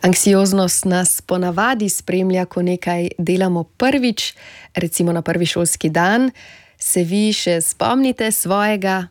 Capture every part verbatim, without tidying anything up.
Anksioznost nas ponavadi spremlja, ko nekaj delamo prvič, recimo na prvi šolski dan. Se vi še spomnite svojega?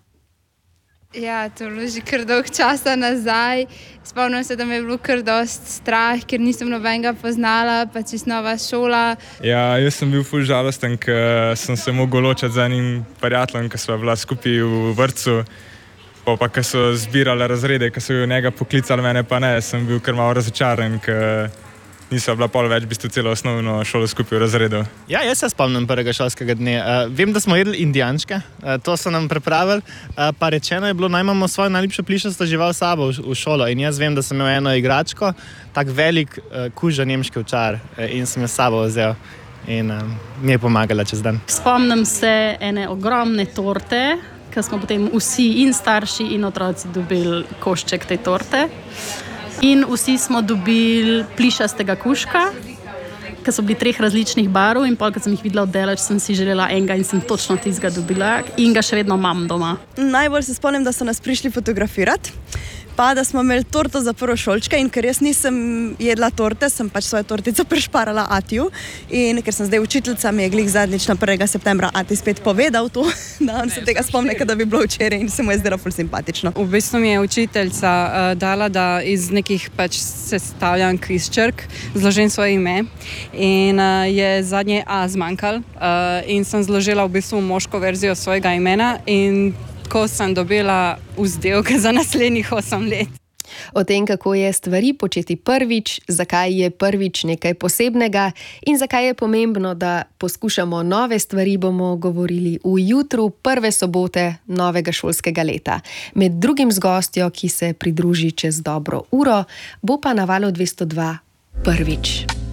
Ja, to je bilo že kar dolg časa nazaj. Spomnim se, da me je bilo kar dost strah, ker nisem nobenega poznala, pa čisto nova šola. Ja, jaz sem bil ful žalosten, ker sem se mogel ločiti z enim prijateljem, ki sva bila skupaj v vrtcu. Pa pa, ko so zbirali razrede, ko so njega poklicali, mene pa ne, sem bil kar malo razočaran, ker nisva bila pol več v bistvu celo osnovno šolo skupaj v razredu. Ja, jaz se spomnim prvega šolskega dne. Uh, vem, da smo jedli indijančke, uh, to so nam pripravili, uh, pa rečeno je bilo, naj imamo svojo najljubšo plišasto žival s sabo v, v šolo. In jaz vem, da sem imel eno igračko, tak velik uh, kuža nemški ovčar, uh, in sem jo s sabo vzel. In uh, mi je pomagala čez dan. Spomnim se ene ogromne torte, ker smo potem vsi in starši in otroci dobili košček te torte. In vsi smo dobili plišastega kužka, ki so bili treh različnih barv, in pol, ko sem jih videla oddaleč, sem si želela enega in sem točno tistega dobila in ga še vedno imam doma. Najbolj se spomnim, da so nas prišli fotografirati, pa da smo imeli torto za prvošolčke, in ker jaz nisem jedla torte, sem pač svojo tortico prišparala Atiju, in ker sem zdaj učiteljica, mi je glih zadnjič na prvega septembra Ati spet povedal to, da on se tega spomne, da bi bilo včeraj, in se mu je zdelo ful simpatično. V bistvu mi je učiteljica uh, dala, da iz nekih pač sestavljank iz črk zložim svoje ime, in uh, je zadnje A zmanjkalo, uh, in sem zložila v bistvu moško verzijo svojega imena, in ko sem dobila vzdelke za naslednjih osem let. O tem, kako je stvari početi prvič, zakaj je prvič nekaj posebnega in zakaj je pomembno, da poskušamo nove stvari, bomo govorili v jutru prve sobote novega šolskega leta. Med drugim z gostjo, ki se pridruži čez dobro uro, bo pa na Valu dvesto dva prvič.